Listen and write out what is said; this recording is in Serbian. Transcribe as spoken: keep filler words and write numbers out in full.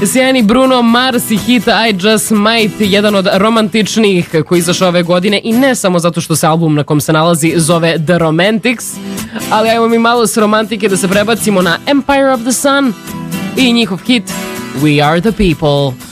Sjajni Bruno Mars i hit I Just Might, jedan od romantičnijih koji izašao ove godine i ne samo zato što se album na kom se nalazi zove The Romantics, ali ajmo mi malo s romantike da se prebacimo na Empire of the Sun i njihov hit We Are the People.